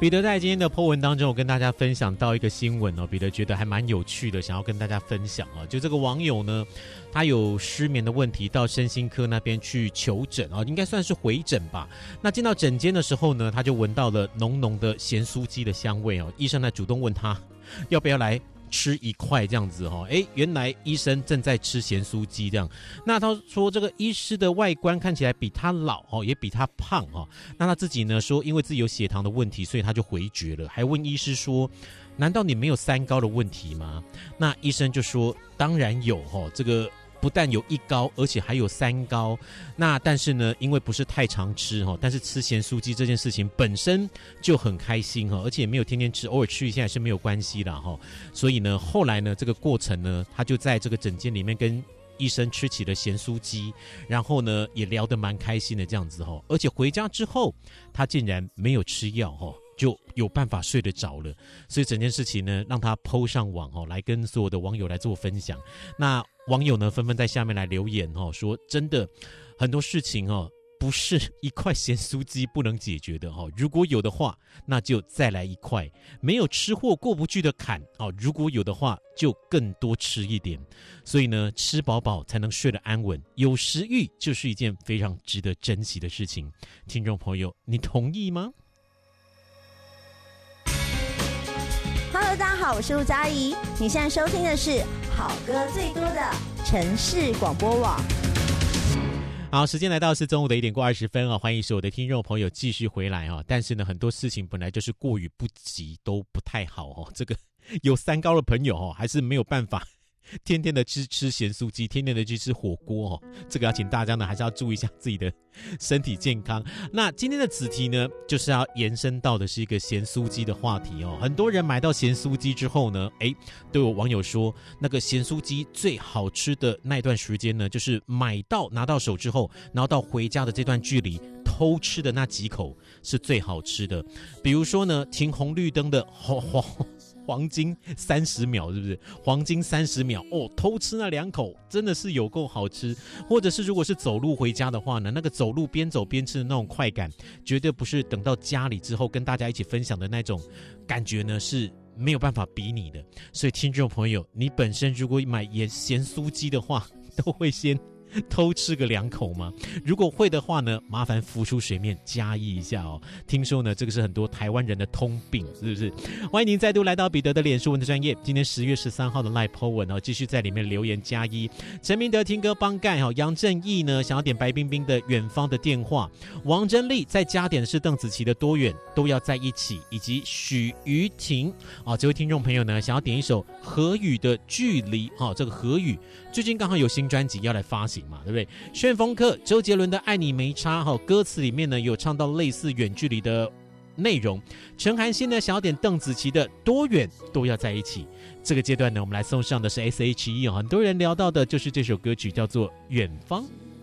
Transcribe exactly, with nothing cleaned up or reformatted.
彼得在今天的 po 文当中，我跟大家分享到一个新闻哦，彼得觉得还蛮有趣的，想要跟大家分享啊。就这个网友呢，他有失眠的问题，到身心科那边去求诊啊，应该算是回诊吧。那进到诊间的时候呢，他就闻到了浓浓的咸酥鸡的香味哦。医生呢主动问他要不要来吃一块这样子哈，哎，原来医生正在吃咸酥鸡这样。那他说这个医师的外观看起来比他老哦，也比他胖哦。那他自己呢说，因为自己有血糖的问题，所以他就回绝了，还问医师说，难道你没有三高的问题吗？那医生就说，当然有哦，这个不但有一高，而且还有三高。那但是呢，因为不是太常吃哈，但是吃咸酥鸡这件事情本身就很开心哈，而且也没有天天吃，偶尔吃一下也是没有关系啦哈。所以呢，后来呢，这个过程呢，他就在这个诊间里面跟医生吃起了咸酥鸡，然后呢，也聊得蛮开心的这样子哈。而且回家之后，他竟然没有吃药哈，就有办法睡得着了。所以整件事情呢，让他 po 上网哦，来跟所有的网友来做分享。那网友呢纷纷在下面来留言哦，说真的很多事情哦，不是一块咸酥鸡不能解决的哦，如果有的话，那就再来一块。没有吃货过不去的坎哦，如果有的话，就更多吃一点。所以呢，吃饱饱才能睡得安稳，有食欲就是一件非常值得珍惜的事情。听众朋友，你同意吗 ？Hello， 大家好，我是陆佳怡。你现在收听的是好歌最多的城市广播网。 好，时间来到是中午的一点过二十分啊，欢迎所有的听众朋友继续回来啊。但是呢，很多事情本来就是过于不及，都不太好哦。这个有三高的朋友哦，还是没有办法天天的吃吃咸酥鸡，天天的去吃火锅哦，这个要请大家呢还是要注意一下自己的身体健康。那今天的子题呢，就是要延伸到的是一个咸酥鸡的话题哦。很多人买到咸酥鸡之后呢，诶，都有网友说，那个咸酥鸡最好吃的那一段时间呢，就是买到拿到手之后，然后到回家的这段距离，偷吃的那几口是最好吃的。比如说呢，停红绿灯的黄黄。黄金三十秒，是不是？黄金三十秒哦，偷吃那两口真的是有够好吃。或者是如果是走路回家的话呢，那个走路边走边吃的那种快感，绝对不是等到家里之后跟大家一起分享的那种感觉呢，是没有办法比拟的。所以听众朋友，你本身如果买咸酥鸡的话，都会先偷吃个两口吗？如果会的话呢，麻烦浮出水面加一一下哦。听说呢，这个是很多台湾人的通病，是不是？欢迎您再度来到彼得的脸书文的专页。今天十月十三号的 Live po 文哦，继续在里面留言加一。陈明德听歌帮盖哈，杨正义呢想要点白冰冰的《远方的电话》，王珍丽在加点的是邓紫棋的《多远都要在一起》，以及许瑜婷啊，这位听众朋友呢想要点一首何宇的《距离》啊，这个何宇最近刚好有新专辑要来发行嘛，对不对？旋风客周杰伦的爱你没差哈，歌词里面呢有唱到类似远距离的内容。陈涵欣呢想要点邓紫棋的多远都要在一起。这个阶段呢，我们来送上的是 S H E 哦，很多人聊到的就是这首歌曲叫做远方。